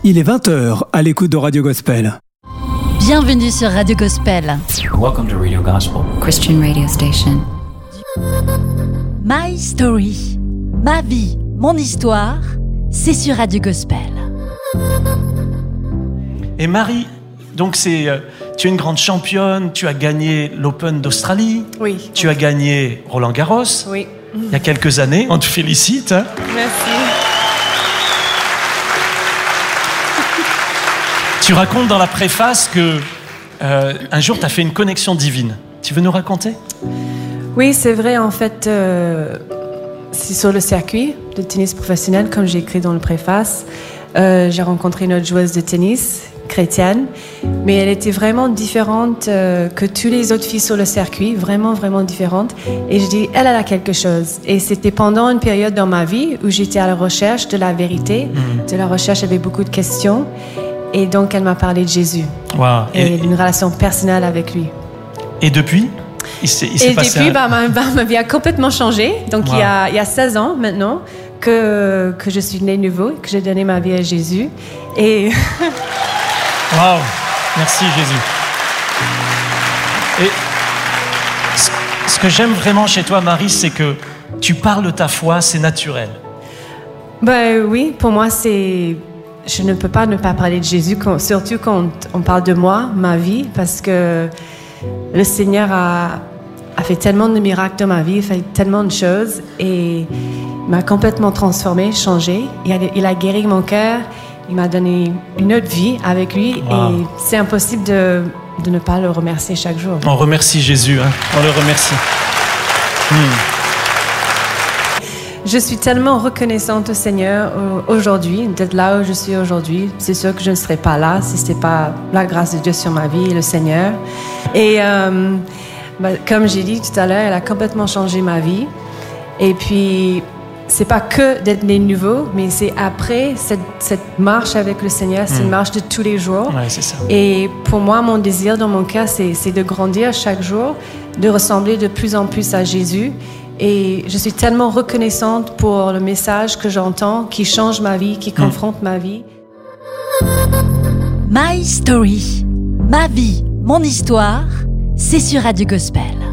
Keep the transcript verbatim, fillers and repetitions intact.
Il est vingt heures à l'écoute de Radio Gospel. Bienvenue sur Radio Gospel. Welcome to Radio Gospel, Christian radio station. My Story, ma vie, mon histoire, c'est sur Radio Gospel. Et Marie, donc c'est, euh, tu es une grande championne, tu as gagné l'Open d'Australie, Oui. tu as gagné Roland Garros, Oui. il y a quelques années, on te félicite. Hein. Merci. Tu racontes dans la préface que euh, un jour tu as fait une connexion divine. Tu veux nous raconter ? Oui, c'est vrai, en fait, euh, c'est sur le circuit de tennis professionnel, comme j'ai écrit dans le préface. Euh, j'ai rencontré une autre joueuse de tennis, chrétienne, mais elle était vraiment différente euh, que toutes les autres filles sur le circuit, vraiment, vraiment différente. Et je dis, elle, elle a quelque chose. Et c'était pendant une période dans ma vie où j'étais à la recherche de la vérité, mmh. de la recherche avec beaucoup de questions. Et donc, elle m'a parlé de Jésus wow. et, et d'une relation personnelle avec lui. Et depuis il s'est, il s'est Et passé depuis, un... bah, ma, bah, ma vie a complètement changé. Donc, wow. il, y a, il y a seize ans maintenant que, que je suis née nouveau, que j'ai donné ma vie à Jésus. Et... Waouh, merci Jésus. Et ce, ce que j'aime vraiment chez toi, Marie, c'est que tu parles de ta foi, c'est naturel. Ben oui, pour moi, c'est... Je ne peux pas ne pas parler de Jésus, quand, surtout quand on parle de moi, ma vie, parce que le Seigneur a, a fait tellement de miracles dans ma vie, il a fait tellement de choses et il m'a complètement transformée, changée. Il a, il a guéri mon cœur, il m'a donné une autre vie avec lui wow. et c'est impossible de, de ne pas le remercier chaque jour. On remercie Jésus, hein. On le remercie. Hmm. Je suis tellement reconnaissante au Seigneur aujourd'hui, d'être là où je suis aujourd'hui. C'est sûr que je ne serais pas là si ce n'était pas la grâce de Dieu sur ma vie et le Seigneur. Et euh, bah, comme j'ai dit tout à l'heure, elle a complètement changé ma vie. Et puis, c'est pas que d'être né nouveau, mais c'est après cette, cette marche avec le Seigneur, c'est mmh. une marche de tous les jours. Ouais, c'est ça. Et pour moi, mon désir dans mon cœur, c'est, c'est de grandir chaque jour, de ressembler de plus en plus à Jésus. Et je suis tellement reconnaissante pour le message que j'entends, qui change ma vie, qui confronte mmh. ma vie. My Story, ma vie, mon histoire, c'est sur Radio Gospel.